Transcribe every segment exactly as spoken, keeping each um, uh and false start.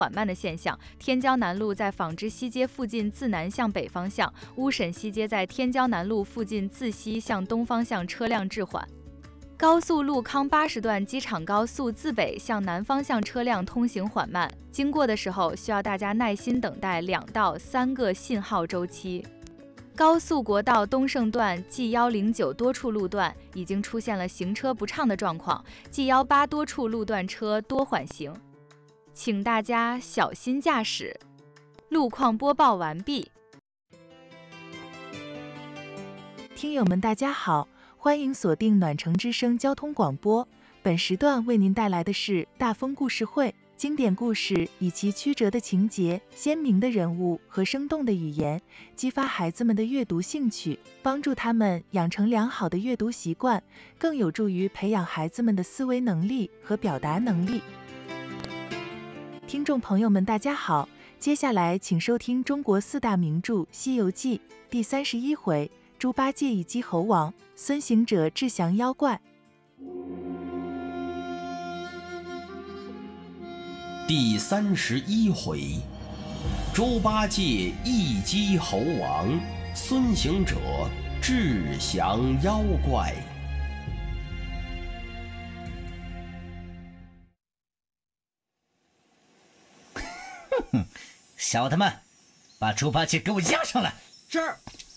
缓慢的现象。天胶南路在纺织西街附近自南向北方向，乌沈西街在天胶南路附近自西向东方向车辆滞缓。高速路康八十段机场高速自北向南方向车辆通行缓慢，经过的时候需要大家耐心等待两到三个信号周期。高速国道东胜段 G 一零九多处路段已经出现了行车不畅的状况 ，G 一八多处路段车多缓行，请大家小心驾驶。路况播报完毕。 听友们大家好，欢迎锁定暖城之声交通广播，本时段为您带来的是大风故事会。经典故事以其曲折的情节、鲜明的人物和生动的语言，激发孩子们的阅读兴趣，帮助他们养成良好的阅读习惯，更有助于培养孩子们的思维能力和表达能力。听众朋友们大家好，接下来请收听中国四大名著《西游记》第三十一回，猪八戒一击猴王，孙行者制降妖怪。 第三十一回，猪八戒一击猴王，孙行者制降妖怪。 哼哼，小的们，把猪八戒给我押上来。 是。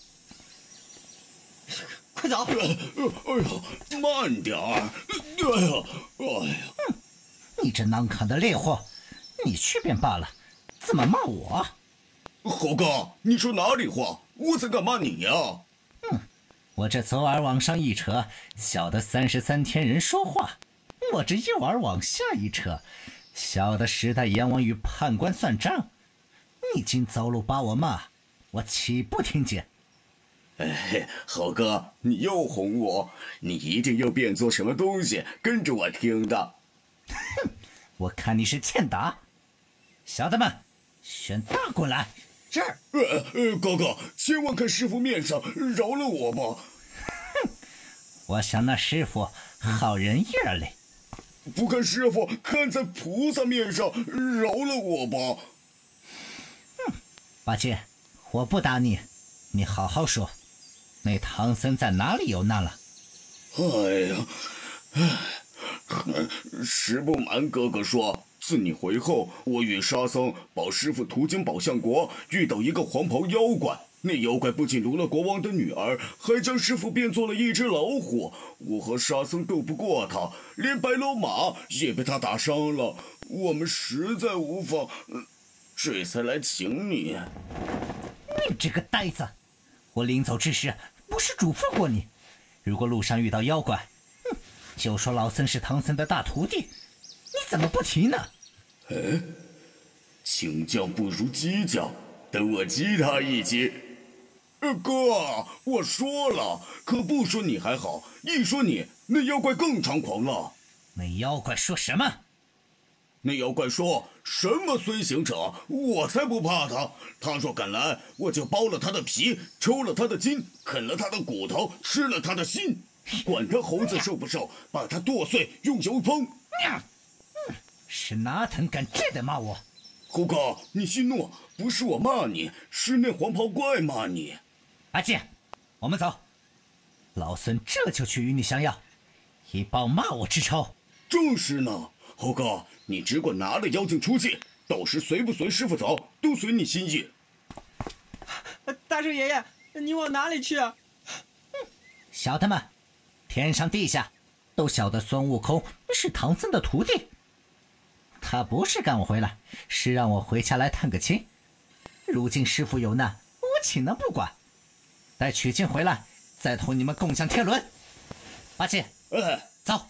快走！ 哎呀，慢点儿！哎呀，哎呀！ 哼，你这难看的烈货！你去便罢了，怎么骂我？ 猴哥，你说哪里话？我才敢骂你呀！ 嗯，我这左耳往上一扯，晓得三十三天人说话；我这右耳往下一扯，晓得时代阎王与判官算账。你今走路把我骂，我岂不听见？ 哎，猴哥，你又哄我，你一定又变作什么东西跟着我听的。 哼，我看你是欠打。小的们，选大棍来！ 是。 呃呃，哥哥，千万看师傅面上，饶了我吧。 哼，我想那师傅好人样嘞。 不看师傅，看在菩萨面上，饶了我吧。 哼，八戒，我不打你，你好好说，那唐僧在哪里有难了？ 哎呀，唉。实不瞒哥哥说，自你回后，我与沙僧、保师傅途经宝象国，遇到一个黄袍妖怪。那妖怪不仅掳了国王的女儿，还将师傅变作了一只老虎。我和沙僧斗不过他，连白龙马也被他打伤了。我们实在无法，这才来请你。 你这个呆子！我临走之时不是嘱咐过你，如果路上遇到妖怪，就说老僧是唐僧的大徒弟，你怎么不提呢？ 哎，请教不如鸡教，等我激他一击。呃，哥，我说了，可不说你还好，一说你，那妖怪更猖狂了。 那妖怪说什么？ 那妖怪说什么孙行者，我才不怕他。他若敢来，我就剥了他的皮，抽了他的筋，啃了他的骨头，吃了他的心。管他猴子瘦不瘦，把他剁碎，用油烹。 是哪腾敢这样骂我？ 猴哥，你息怒，不是我骂你，是那黄袍怪骂你。 八戒，我们走。老孙这就去与你相要，以报骂我之仇。 正是呢，猴哥，你只管拿了妖精出去，到时随不随师傅走，都随你心意。 大圣爷爷，你往哪里去啊？ 小的们，天上地下都晓得孙悟空是唐僧的徒弟，他不是赶我回来，是让我回家来探个亲。如今师傅有难，我岂能不管？待取经回来，再同你们共享天伦。八戒， 哎， 走。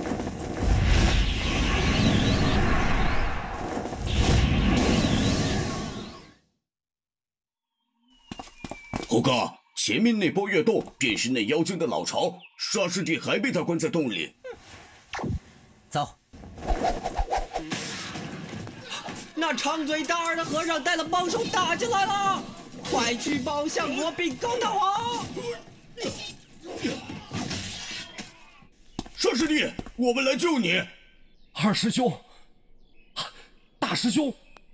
猴哥，前面那波月洞便是那妖精的老巢，沙师弟还被他关在洞里。 走。 那长嘴大耳的和尚带了帮手打进来了，快去宝象国禀告大王！ 沙师弟，我们来救你。 二师兄，大师兄，